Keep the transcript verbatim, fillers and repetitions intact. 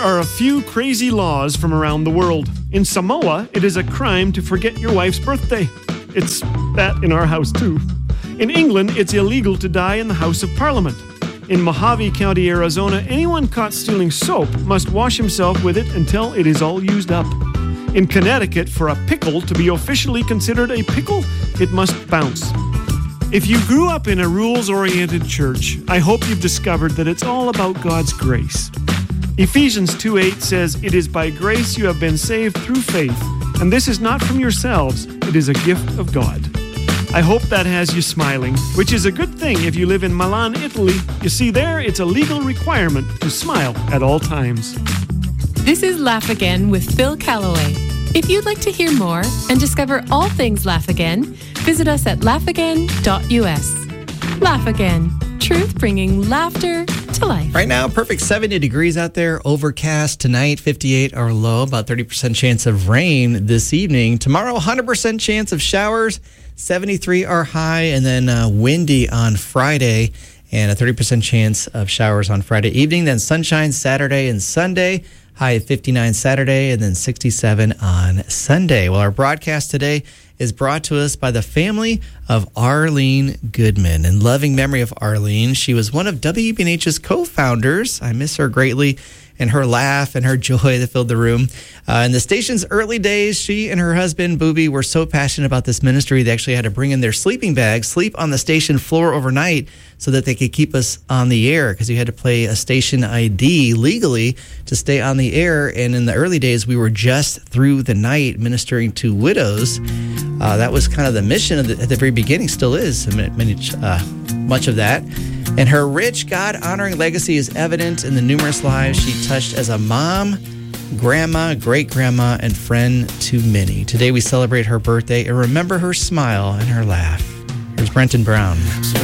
are a few crazy laws from around the world. In Samoa, it is a crime to forget your wife's birthday. It's that in our house, too. In England, it's illegal to die in the House of Parliament. In Mojave County, Arizona, anyone caught stealing soap must wash himself with it until it is all used up. In Connecticut, for a pickle to be officially considered a pickle, it must bounce. If you grew up in a rules-oriented church, I hope you've discovered that it's all about God's grace. Ephesians two eight says, "It is by grace you have been saved through faith, and this is not from yourselves, it is a gift of God." I hope that has you smiling, which is a good thing if you live in Milan, Italy. You see, there it's a legal requirement to smile at all times. This is Laugh Again with Phil Callaway. If you'd like to hear more and discover all things Laugh Again, visit us at laugh again dot u s. Laugh Again, truth bringing laughter to life. Right now, perfect seventy degrees out there, overcast tonight, fifty-eight our low, about thirty percent chance of rain this evening. Tomorrow, one hundred percent chance of showers, seventy-three our high, and then uh, windy on Friday, and a thirty percent chance of showers on Friday evening. Then sunshine Saturday and Sunday, high of fifty-nine Saturday, and then sixty-seven on Sunday. Well, our broadcast today is brought to us by the family of Arlene Goodman. In loving memory of Arlene, she was one of W B N H's co-founders. I miss her greatly, and her laugh and her joy that filled the room. Uh, in the station's early days, she and her husband, Booby, were so passionate about this ministry, they actually had to bring in their sleeping bags, sleep on the station floor overnight so that they could keep us on the air, because you had to play a station I D legally to stay on the air. And in the early days, we were just through the night ministering to widows. Uh, that was kind of the mission of the, at the very beginning, still is many, uh, much of that. And her rich, God-honoring legacy is evident in the numerous lives she touched as a mom, grandma, great-grandma, and friend to many. Today we celebrate her birthday and remember her smile and her laugh. Here's Brenton Brown.